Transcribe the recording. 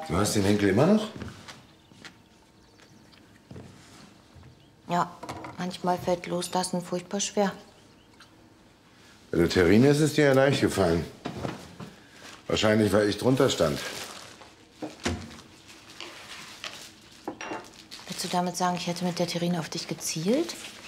Du hast den Henkel immer noch? Ja, manchmal fällt Loslassen furchtbar schwer. Bei der Terrine ist es dir ja leicht gefallen. Wahrscheinlich, weil ich drunter stand. Willst du damit sagen, ich hätte mit der Terrine auf dich gezielt?